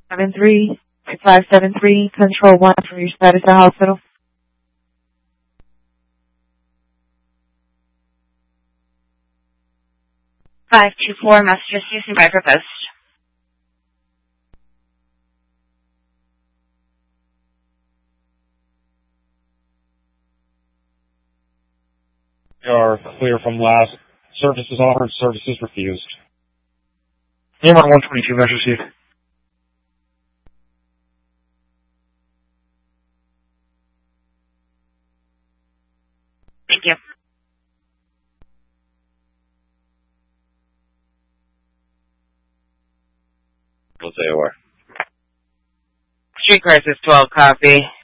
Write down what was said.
573, Control 1 for your status at hospital. (524) Massachusetts, New Viper Post. You are clear from last. Services offered, services refused. AMR 122, measure received. Thank you. We'll say where. Street Crisis 12, copy.